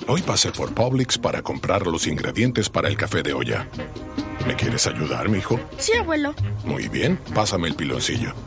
Hoy pasé por Publix para comprar los ingredientes para el café de olla. ¿Me quieres ayudar, mijo? Sí, abuelo. Muy bien, pásame el piloncillo.